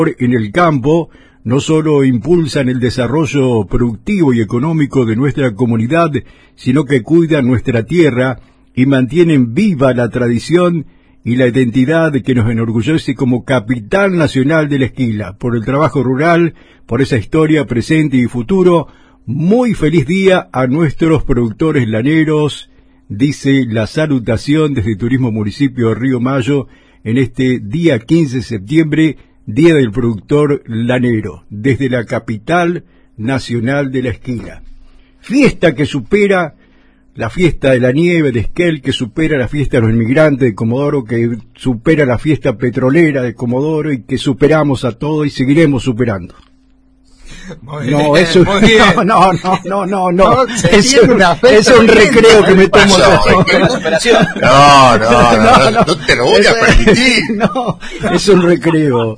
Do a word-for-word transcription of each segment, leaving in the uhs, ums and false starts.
en el campo no solo impulsan el desarrollo productivo y económico de nuestra comunidad, sino que cuidan nuestra tierra y mantienen viva la tradición y la identidad que nos enorgullece como capital nacional de la Esquila. Por el trabajo rural, por esa historia presente y futuro, muy feliz día a nuestros productores laneros, dice la salutación desde Turismo Municipio de Río Mayo en este día quince de septiembre, Día del Productor Lanero, desde la capital nacional de la Esquila. Fiesta que supera la fiesta de la nieve de Esquel, que supera la fiesta de los inmigrantes de Comodoro, que supera la fiesta petrolera de Comodoro y que superamos a todo y seguiremos superando. Muy no, bien, eso, muy bien. no, no, no, no, no, no. No, es, un, es un recreo que me tomo. No, no, no, no, no, no te lo voy a permitir. No, es un recreo.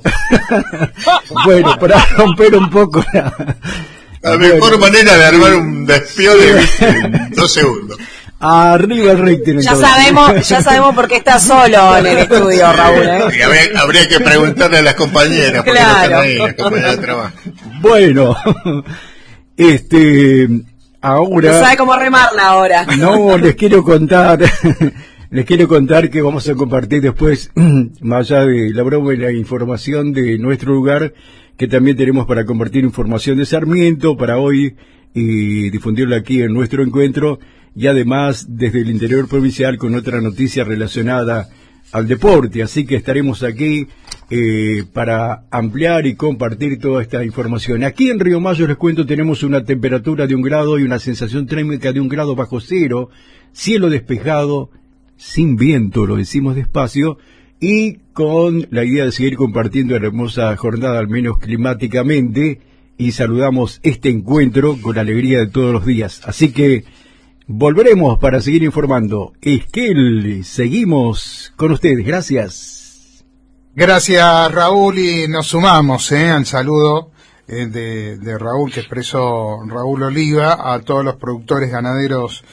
Bueno, para romper un poco la... La mejor bueno. manera de armar un despiole en dos segundos. Arriba el Richter. Ya sabemos, ya sabemos por qué está solo en el estudio, Raúl, ¿eh? Habría, habría que preguntarle a las compañeras, porque claro. no están ahí, las compañeras de trabajo. Bueno, este, ahora... No sabe cómo remarla ahora. No, les quiero contar, les quiero contar que vamos a compartir después, más allá de la broma y la información de nuestro lugar, que también tenemos para compartir información de Sarmiento para hoy y difundirla aquí en nuestro encuentro, y además desde el interior provincial con otra noticia relacionada al deporte, así que estaremos aquí eh, para ampliar y compartir toda esta información. Aquí en Río Mayo, les cuento, tenemos una temperatura de un grado y una sensación térmica de un grado bajo cero, cielo despejado, sin viento, lo decimos despacio, y con la idea de seguir compartiendo la hermosa jornada, al menos climáticamente, y saludamos este encuentro con la alegría de todos los días. Así que volveremos para seguir informando. Esquel, seguimos con ustedes. Gracias. Gracias, Raúl, y nos sumamos eh, al saludo eh, de, de Raúl, que expresó Raúl Oliva, a todos los productores ganaderos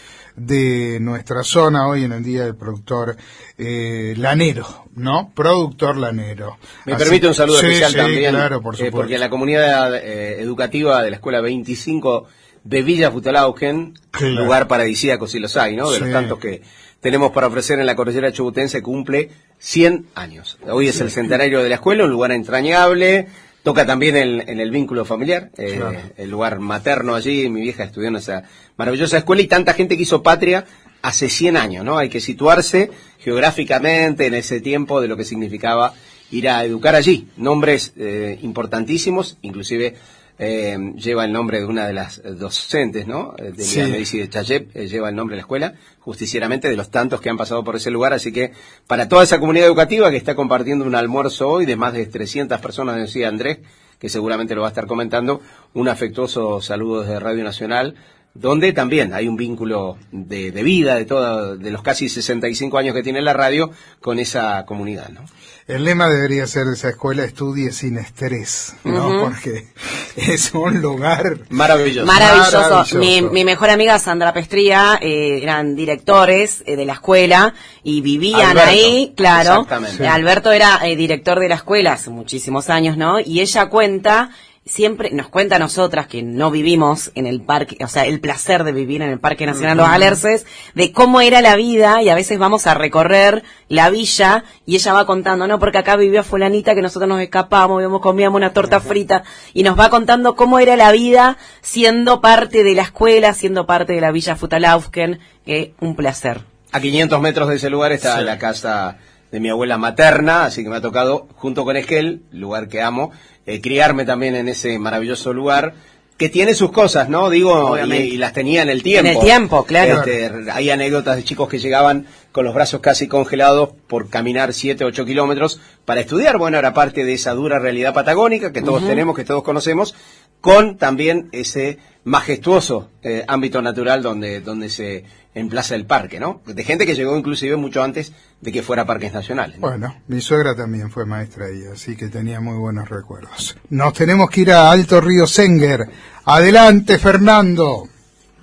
de nuestra zona hoy en el Día del Productor eh, Lanero, ¿no? Productor lanero. Me Así, permite un saludo sí, especial sí, también, claro, por eh, supuesto. porque la comunidad eh, educativa de la Escuela veinticinco de Villa Futalauquen, claro. lugar paradisíaco si los hay, ¿no? De sí. los tantos que tenemos para ofrecer en la cordillera chubutense, cumple cien años. Hoy es sí. el centenario de la escuela, un lugar entrañable. Toca también en, en el vínculo familiar, eh, claro. el lugar materno allí. Mi vieja estudió en esa maravillosa escuela y tanta gente que hizo patria hace cien años, ¿no? Hay que situarse geográficamente en ese tiempo de lo que significaba ir a educar allí. Nombres eh, importantísimos, inclusive eh, lleva el nombre de una de las docentes, ¿no? De sí. Medici de Chayep, eh, lleva el nombre de la escuela, justicieramente, de los tantos que han pasado por ese lugar. Así que para toda esa comunidad educativa que está compartiendo un almuerzo hoy de más de trescientas personas, decía Andrés, que seguramente lo va a estar comentando, un afectuoso saludo desde Radio Nacional, donde también hay un vínculo de, de vida de todo, de los casi sesenta y cinco años que tiene la radio con esa comunidad, ¿no? El lema debería ser de esa escuela: estudie sin estrés, ¿no? Uh-huh. Porque es un lugar maravilloso. Maravilloso. maravilloso. Mi, mi mejor amiga Sandra Pestría eh, eran directores eh, de la escuela y vivían Alberto, ahí, claro. Exactamente. Sí. Alberto era eh, director de la escuela hace muchísimos años, ¿no? Y ella cuenta, siempre nos cuenta a nosotras que no vivimos en el parque, o sea, el placer de vivir en el Parque Nacional uh-huh. Los Alerces, de cómo era la vida, y a veces vamos a recorrer la villa y ella va contando, no, porque acá vivía fulanita que nosotros nos escapamos, íbamos, comíamos una torta uh-huh. frita, y nos va contando cómo era la vida siendo parte de la escuela, siendo parte de la Villa Futalauquen, que un placer. A quinientos metros de ese lugar está sí. la casa de mi abuela materna, así que me ha tocado, junto con Esquel, lugar que amo, eh, criarme también en ese maravilloso lugar, que tiene sus cosas, ¿no? Digo, y, y las tenía en el tiempo. En el tiempo, claro. Este, hay anécdotas de chicos que llegaban con los brazos casi congelados por caminar siete, ocho kilómetros para estudiar. Bueno, era parte de esa dura realidad patagónica que todos uh-huh. tenemos, que todos conocemos, con también ese majestuoso eh, ámbito natural donde, donde se emplaza el parque, ¿no? De gente que llegó inclusive mucho antes de que fuera parques nacionales, ¿no? Bueno, mi suegra también fue maestra ahí, así que tenía muy buenos recuerdos. Nos tenemos que ir a Alto Río Senguer. Adelante, Fernando.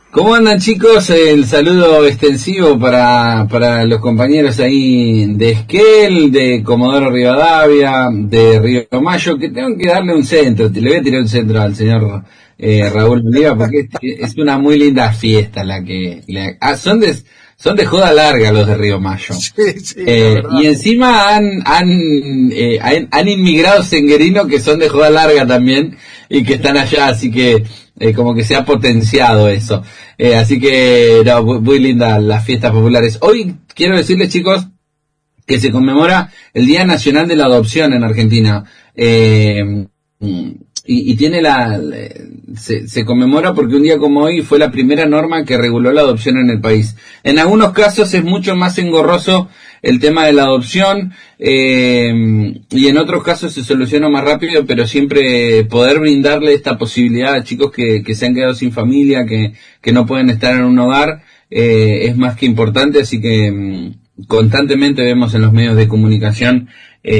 ¿Cómo andan, chicos? El saludo extensivo para, para los compañeros ahí de Esquel, de Comodoro Rivadavia, de Río Mayo, que tengo que darle un centro. Le voy a tirar un centro al señor eh, Raúl Oliva, porque es, es una muy linda fiesta la que... La, ah, son de... Son de joda larga los de Río Mayo. Sí, sí, eh, y encima han han, eh, han han inmigrado senguerinos que son de joda larga también y que están allá, así que eh, como que se ha potenciado eso. Eh, así que no, muy, muy linda las fiestas populares. Hoy quiero decirles, chicos, que se conmemora el Día Nacional de la Adopción en Argentina. Eh, Y, y tiene la, se, se conmemora porque un día como hoy fue la primera norma que reguló la adopción en el país. En algunos casos es mucho más engorroso el tema de la adopción, eh, y en otros casos se soluciona más rápido, pero siempre poder brindarle esta posibilidad a chicos que, que se han quedado sin familia, que, que no pueden estar en un hogar, eh, es más que importante, así que mm, constantemente vemos en los medios de comunicación,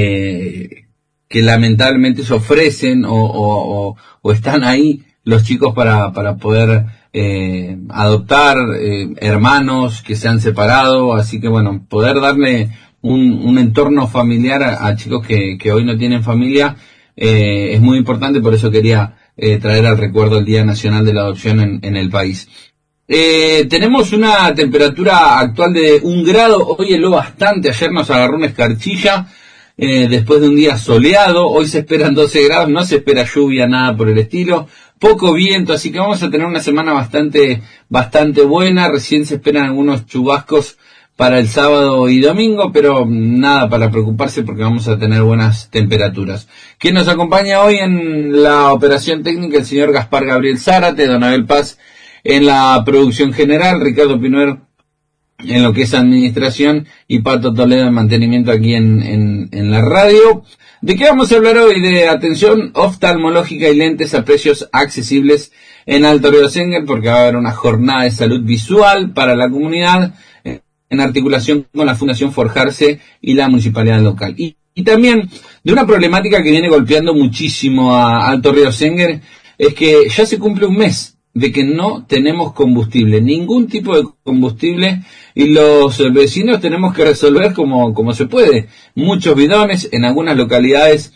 eh, que lamentablemente se ofrecen o, o, o, o están ahí los chicos para, para poder eh, adoptar eh, hermanos que se han separado, así que bueno, poder darle un, un entorno familiar a, a chicos que, que hoy no tienen familia eh, es muy importante, por eso quería eh, traer al recuerdo el Día Nacional de la Adopción en, en el país. Eh, tenemos una temperatura actual de un grado, hoy heló bastante, ayer nos agarró una escarchilla, Eh, después de un día soleado. Hoy se esperan doce grados, no se espera lluvia, nada por el estilo, poco viento, así que vamos a tener una semana bastante bastante buena. Recién se esperan algunos chubascos para el sábado y domingo, pero nada para preocuparse porque vamos a tener buenas temperaturas. ¿Quién nos acompaña hoy en la operación técnica? El señor Gaspar Gabriel Zárate, Don Abel Paz en la producción general, Ricardo Pinuer en lo que es administración y Pato Toledo en mantenimiento aquí en, en, en la radio. ¿De qué vamos a hablar hoy? De atención oftalmológica y lentes a precios accesibles en Alto Río Senguer, porque va a haber una jornada de salud visual para la comunidad en articulación con la Fundación Forjarse y la municipalidad local. Y, y también de una problemática que viene golpeando muchísimo a Alto Río Senguer, es que ya se cumple un mes de que no tenemos combustible, ningún tipo de combustible, y los vecinos tenemos que resolver como, como se puede. Muchos bidones, en algunas localidades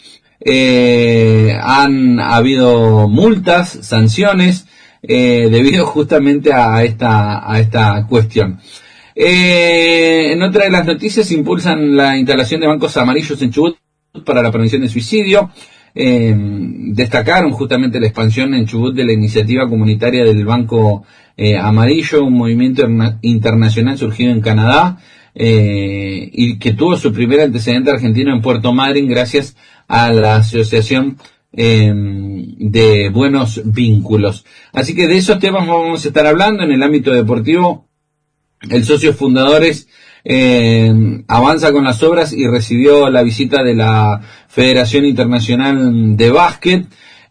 eh, han habido multas, sanciones, eh, debido justamente a esta, a esta cuestión. Eh, en otra de las noticias, impulsan la instalación de bancos amarillos en Chubut para la prevención de suicidio. Eh, destacaron justamente la expansión en Chubut de la iniciativa comunitaria del Banco eh, Amarillo, un movimiento internacional surgido en Canadá, eh, y que tuvo su primer antecedente argentino en Puerto Madryn gracias a la Asociación eh, de Buenos Vínculos. Así que de esos temas vamos a estar hablando. En el ámbito deportivo, el socio fundadores Eh, avanza con las obras y recibió la visita de la Federación Internacional de Básquet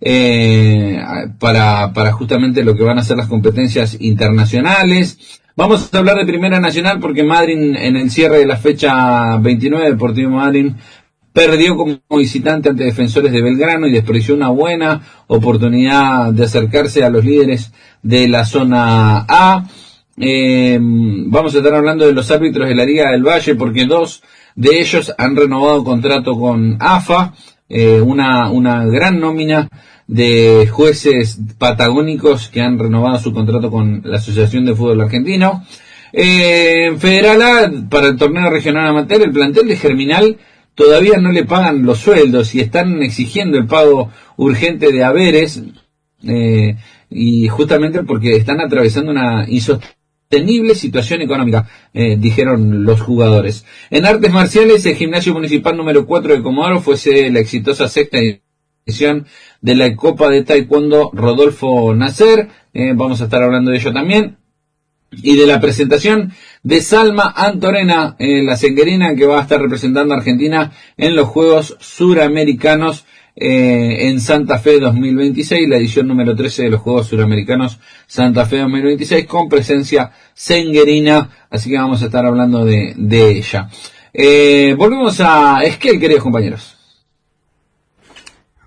eh, para, para justamente lo que van a ser las competencias internacionales. Vamos a hablar de Primera Nacional porque Madryn, en el cierre de la fecha veintinueve, Deportivo Madryn perdió como visitante ante Defensores de Belgrano y desperdició una buena oportunidad de acercarse a los líderes de la zona A. Eh, vamos a estar hablando de los árbitros de la Liga del Valle porque dos de ellos han renovado contrato con A F A, eh, una, una gran nómina de jueces patagónicos que han renovado su contrato con la Asociación de Fútbol Argentino. Eh, en Federal A, para el torneo regional amateur, el plantel de Germinal todavía no le pagan los sueldos y están exigiendo el pago urgente de haberes, eh, y justamente porque están atravesando una insostenible Tenible situación económica, eh, dijeron los jugadores. En artes marciales, el gimnasio municipal número cuatro de Comodoro fue sede de la exitosa sexta edición de la Copa de Taekwondo Rodolfo Nacer, eh, vamos a estar hablando de ello también, y de la presentación de Salma Antorena, eh, la senguerina que va a estar representando a Argentina en los Juegos Suramericanos Eh, en Santa Fe dos mil veintiséis, la edición número trece de los Juegos Suramericanos Santa Fe dos mil veintiséis, con presencia senguerina, así que vamos a estar hablando de, de ella. Eh, volvemos a Esquel, queridos compañeros.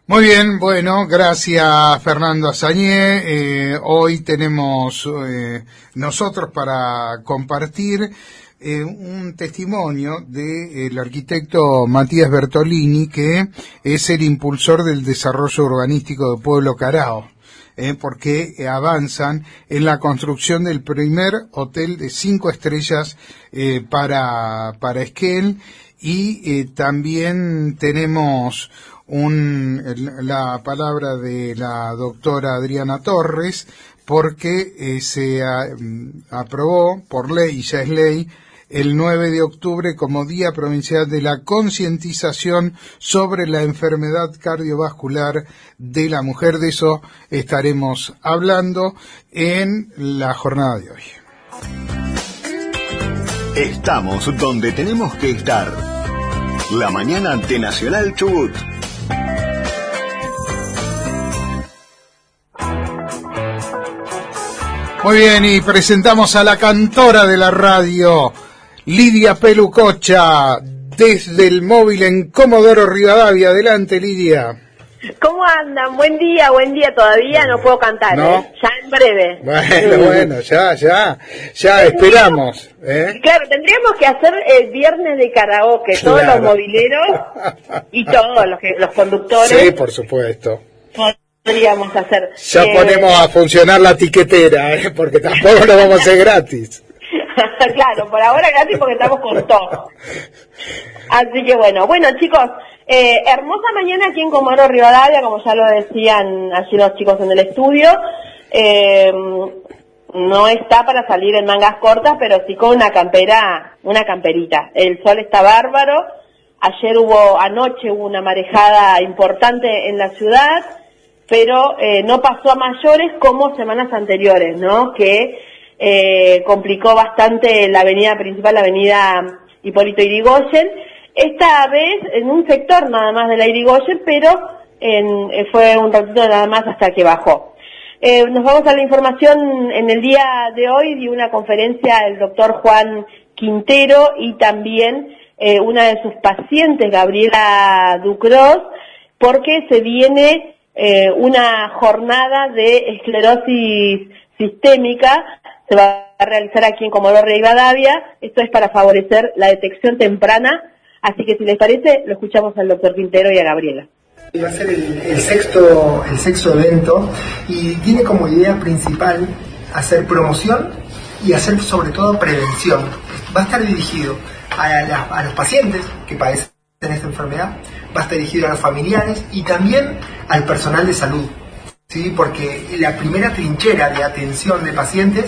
Muy bien, bueno, gracias Fernando Azañé. Eh, hoy tenemos eh, nosotros para compartir eh, un testimonio del arquitecto Matías Bertolini, que es el impulsor del desarrollo urbanístico de Pueblo Carao, eh, porque avanzan en la construcción del primer hotel de cinco estrellas eh, para, para Esquel, y eh, también tenemos Un, la palabra de la doctora Adriana Torres, porque eh, se a, aprobó por ley, y ya es ley, el nueve de octubre como Día Provincial de la Concientización sobre la Enfermedad Cardiovascular de la Mujer. De eso estaremos hablando en la jornada de hoy. Estamos donde tenemos que estar. La mañana de Nacional Chubut. Muy bien, y presentamos a la cantora de la radio, Lidia Pelucocha, desde el móvil en Comodoro Rivadavia. Adelante, Lidia. ¿Cómo andan? Buen día, buen día. Todavía no puedo cantar, ¿no? ¿eh? Ya en breve. Bueno, bueno, ya, ya, ya esperamos. ¿eh? Claro, tendríamos que hacer el viernes de karaoke, claro. Todos los mobileros y todos los, que, los conductores. Sí, por supuesto. Podríamos hacer. Ya eh, ponemos a funcionar la tiquetera, ¿eh? Porque tampoco lo vamos a hacer gratis. Claro, por ahora gratis porque estamos con todo. Así que bueno, bueno chicos, eh, hermosa mañana aquí en Comodoro Rivadavia, como ya lo decían allí los chicos en el estudio. Eh, no está para salir en mangas cortas, pero sí con una campera, una camperita. El sol está bárbaro. Ayer hubo, anoche hubo una marejada importante en la ciudad, pero eh, no pasó a mayores como semanas anteriores, ¿no? Que eh, complicó bastante la avenida principal, la avenida Hipólito Yrigoyen. Esta vez en un sector nada más de la Yrigoyen, pero en, eh, fue un ratito nada más hasta que bajó. Eh, nos vamos a la información. En el día de hoy dio una conferencia el doctor Juan Quintero y también eh, una de sus pacientes, Gabriela Ducros, porque se viene Eh, una jornada de esclerosis sistémica. Se va a realizar aquí en Comodoro Rivadavia. Esto es para favorecer la detección temprana, así que si les parece lo escuchamos al doctor Quintero y a Gabriela. Va a ser el, el sexto el sexto evento, y tiene como idea principal hacer promoción y hacer sobre todo prevención. Va a estar dirigido a, la, a los pacientes que padecen esta enfermedad, va a estar dirigido a los familiares y también al personal de salud, ¿sí? Porque la primera trinchera de atención de pacientes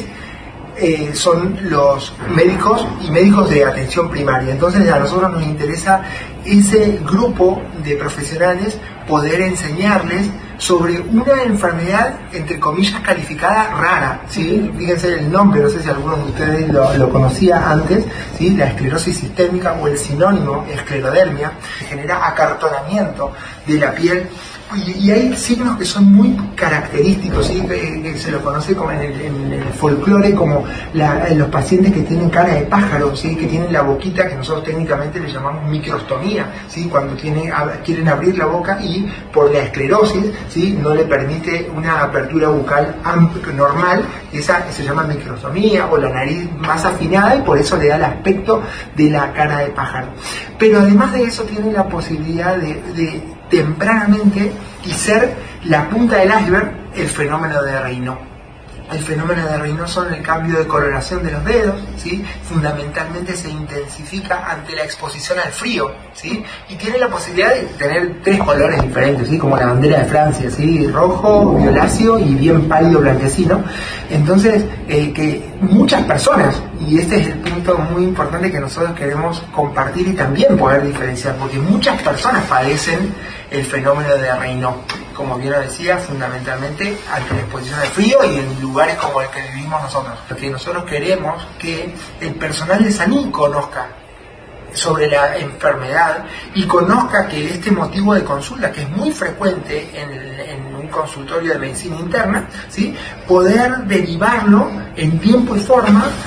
eh, son los médicos y médicos de atención primaria. Entonces a nosotros nos interesa ese grupo de profesionales poder enseñarles sobre una enfermedad, entre comillas, calificada rara, ¿sí? Fíjense el nombre, no sé si alguno de ustedes lo, lo conocía antes, ¿sí? La esclerosis sistémica, o el sinónimo esclerodermia, genera acartonamiento de la piel. Y, y hay signos que son muy característicos, ¿sí? que, que se lo conoce como en el, en el folclore como la, los pacientes que tienen cara de pájaro, ¿sí? Que tienen la boquita que nosotros técnicamente le llamamos microstomía, ¿sí? Cuando tiene, ab, quieren abrir la boca y por la esclerosis, ¿sí? No le permite una apertura bucal amplia, normal, esa se llama microstomía, o la nariz más afinada, y por eso le da el aspecto de la cara de pájaro. Pero además de eso tiene la posibilidad de, de tempranamente y ser la punta del iceberg el fenómeno de Raynaud. El fenómeno de Raynaud son el cambio de coloración de los dedos, ¿sí? Fundamentalmente se intensifica ante la exposición al frío, ¿sí? Y tiene la posibilidad de tener tres colores diferentes, ¿sí? Como la bandera de Francia, ¿sí? Rojo, violáceo y bien pálido blanquecino. Entonces, eh, que muchas personas, y este es el punto muy importante que nosotros queremos compartir y también poder diferenciar, porque muchas personas padecen el fenómeno de Raynaud, como bien lo decía, fundamentalmente ante la exposición al frío y en lugares como el que vivimos nosotros. Porque nosotros queremos que el personal de salud conozca sobre la enfermedad y conozca que este motivo de consulta, que es muy frecuente en, en un consultorio de medicina interna, ¿sí? Poder derivarlo en tiempo y forma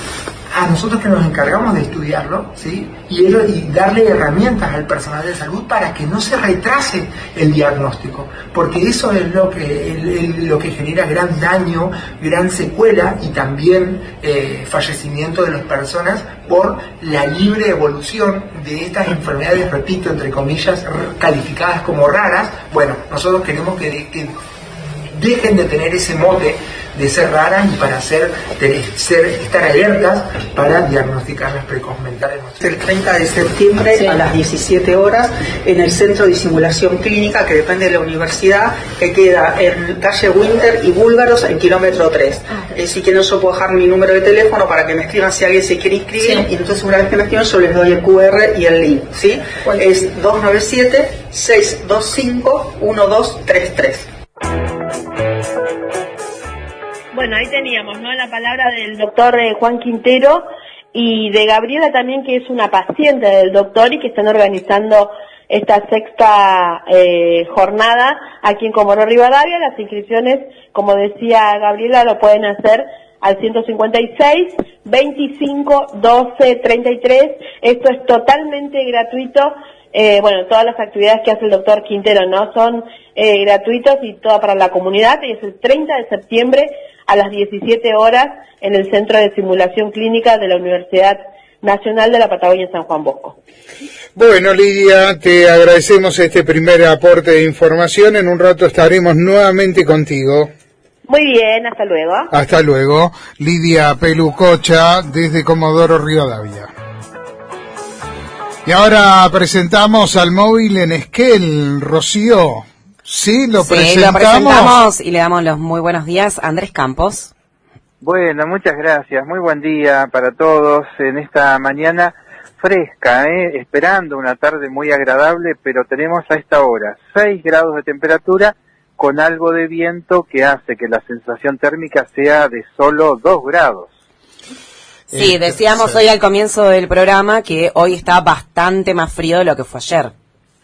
a nosotros que nos encargamos de estudiarlo, ¿sí? Y, ello, y darle herramientas al personal de salud para que no se retrase el diagnóstico, porque eso es lo que, el, el, lo que genera gran daño, gran secuela y también eh, fallecimiento de las personas por la libre evolución de estas enfermedades, repito, entre comillas, calificadas como raras. Bueno, nosotros queremos que, que dejen de tener ese mote de ser raras y para ser, de ser estar alertas para diagnosticarlas precozmente. El treinta de septiembre sí. a las diecisiete horas en el Centro de Simulación Clínica, que depende de la universidad, que queda en calle Winter y Búlgaros en kilómetro tres. Eh, si quieren yo puedo dejar mi número de teléfono para que me escriban si alguien se quiere inscribir, sí. y entonces una vez que me escriban yo les doy el cu erre y el link, ¿sí? Es dos nueve siete, seis dos cinco, uno dos tres tres. Bueno, ahí teníamos, ¿no?, la palabra del doctor eh, Juan Quintero y de Gabriela también, que es una paciente del doctor y que están organizando esta sexta eh, jornada aquí en Comodoro Rivadavia. Las inscripciones, como decía Gabriela, lo pueden hacer al ciento cincuenta y seis, veinticinco, doce, treinta y tres. Esto es totalmente gratuito. Eh, bueno, todas las actividades que hace el doctor Quintero, ¿no?, son eh, gratuitos y toda para la comunidad, y es el treinta de septiembre a las diecisiete horas en el Centro de Simulación Clínica de la Universidad Nacional de la Patagonia San Juan Bosco. Bueno, Lidia, te agradecemos este primer aporte de información. En un rato estaremos nuevamente contigo. Muy bien, hasta luego. Hasta luego. Lidia Pelucocha, desde Comodoro Rivadavia. Y ahora presentamos al móvil en Esquel, Rocío. Sí, lo, sí, presentamos. lo presentamos y le damos los muy buenos días a Andrés Campos. Bueno, muchas gracias. Muy buen día para todos en esta mañana fresca, ¿eh? Esperando una tarde muy agradable, pero tenemos a esta hora seis grados de temperatura con algo de viento que hace que la sensación térmica sea de solo dos grados. Sí, decíamos hoy al comienzo del programa que hoy está bastante más frío de lo que fue ayer.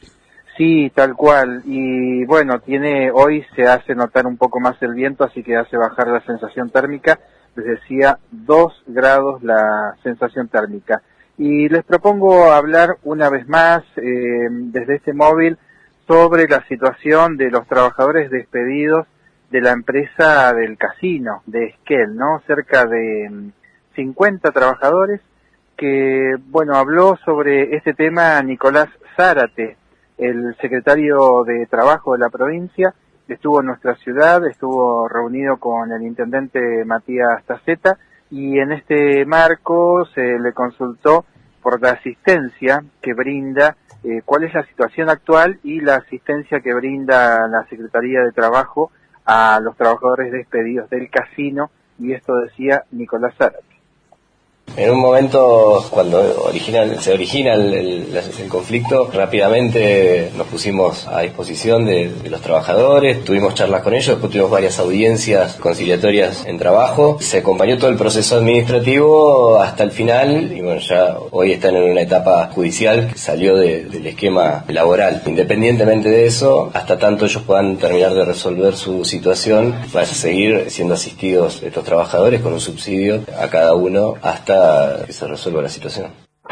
Sí, tal cual. Y bueno, tiene hoy se hace notar un poco más el viento, así que hace bajar la sensación térmica. Les decía, dos grados la sensación térmica. Y les propongo hablar una vez más eh, desde este móvil sobre la situación de los trabajadores despedidos de la empresa del casino de Esquel, ¿no? Cerca de cincuenta trabajadores que, bueno, habló sobre este tema Nicolás Zárate, el secretario de Trabajo de la provincia. Estuvo en nuestra ciudad, estuvo reunido con el intendente Matías Taceta y en este marco se le consultó por la asistencia que brinda, eh, cuál es la situación actual y la asistencia que brinda la Secretaría de Trabajo a los trabajadores despedidos del casino, y esto decía Nicolás Zárate. En un momento, cuando origina, se origina el, el, el conflicto, rápidamente nos pusimos a disposición de, de los trabajadores, tuvimos charlas con ellos, después tuvimos varias audiencias conciliatorias en trabajo, se acompañó todo el proceso administrativo hasta el final, y bueno, ya hoy están en una etapa judicial que salió de, del esquema laboral. Independientemente de eso, hasta tanto ellos puedan terminar de resolver su situación, van a seguir siendo asistidos estos trabajadores con un subsidio a cada uno hasta que se resuelva la situación.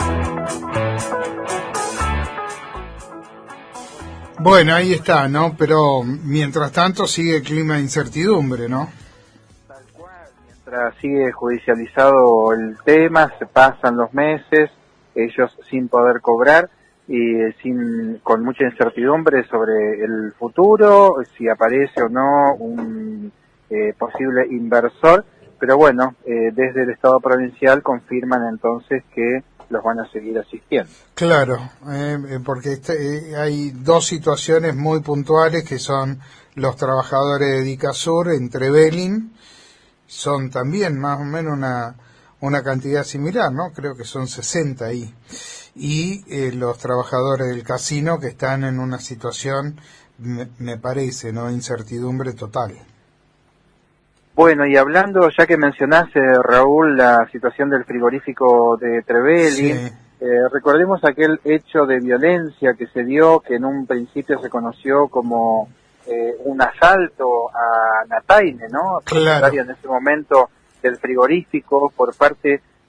Bueno, ahí está, ¿no? Pero mientras tanto sigue el clima de incertidumbre, ¿no? Tal cual, mientras sigue judicializado el tema, se pasan los meses, ellos sin poder cobrar y sin con mucha incertidumbre sobre el futuro, si aparece o no un eh, posible inversor. Pero bueno, eh, desde el Estado provincial confirman entonces que los van a seguir asistiendo. Claro, eh, porque este, eh, hay dos situaciones muy puntuales que son los trabajadores de Dicasur en Trevelin, son también más o menos una, una cantidad similar, ¿no? Creo que son sesenta ahí. Y eh, los trabajadores del casino que están en una situación, me, me parece, ¿no? Incertidumbre total. Bueno, y hablando, ya que mencionaste, Raúl, la situación del frigorífico de Trevelin, sí. eh, recordemos aquel hecho de violencia que se dio, que en un principio se conoció como eh, un asalto a Nataine, ¿no? Claro. En ese momento del frigorífico por parte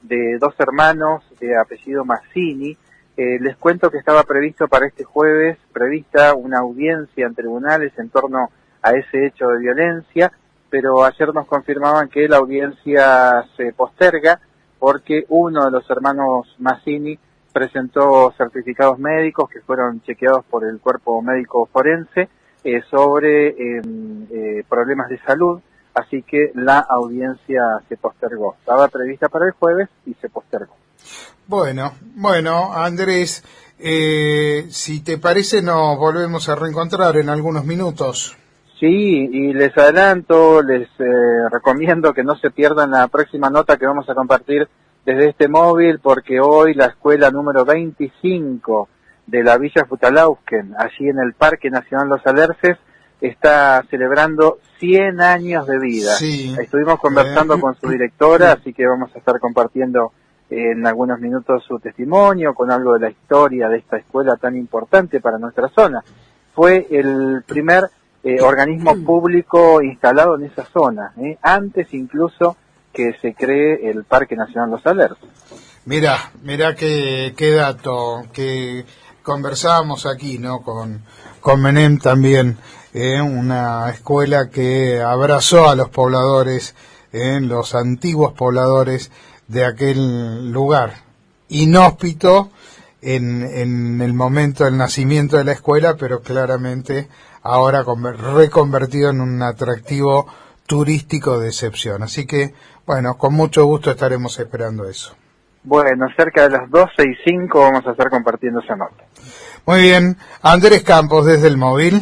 de dos hermanos de apellido Mazzini. Eh, les cuento que estaba previsto para este jueves, prevista una audiencia en tribunales en torno a ese hecho de violencia, pero ayer nos confirmaban que la audiencia se posterga porque uno de los hermanos Mazzini presentó certificados médicos que fueron chequeados por el cuerpo médico forense eh, sobre eh, eh, problemas de salud, así que la audiencia se postergó. Estaba prevista para el jueves y se postergó. Bueno, bueno, Andrés, eh, si te parece nos volvemos a reencontrar en algunos minutos. Sí, y les adelanto, les eh, recomiendo que no se pierdan la próxima nota que vamos a compartir desde este móvil, porque hoy la escuela número veinticinco de la Villa Futalausken, allí en el Parque Nacional Los Alerces, está celebrando cien años de vida. Sí. Estuvimos conversando eh. con su directora, así que vamos a estar compartiendo eh, en algunos minutos su testimonio, con algo de la historia de esta escuela tan importante para nuestra zona. Fue el primer eh, organismo público instalado en esa zona, eh, antes incluso que se cree el Parque Nacional Los Alerces. Mira, mira qué, qué dato, que conversábamos aquí, ¿no? Con, con Menem también, eh, una escuela que abrazó a los pobladores, eh, los antiguos pobladores de aquel lugar, inhóspito en, en el momento del nacimiento de la escuela, pero claramente ahora reconvertido en un atractivo turístico de excepción. Así que, bueno, con mucho gusto estaremos esperando eso. Bueno, cerca de las doce y cinco vamos a estar compartiendo esa nota. Muy bien, Andrés Campos desde el móvil.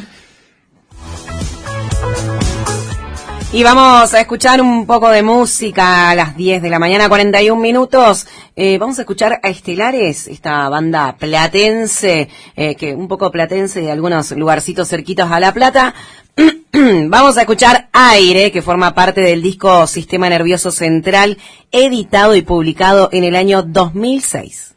Y vamos a escuchar un poco de música a las diez de la mañana, cuarenta y un minutos. Eh, vamos a escuchar a Estelares, esta banda platense, eh, que un poco platense de algunos lugarcitos cerquitos a La Plata. Vamos a escuchar Aire, que forma parte del disco Sistema Nervioso Central, editado y publicado en el año dos mil seis.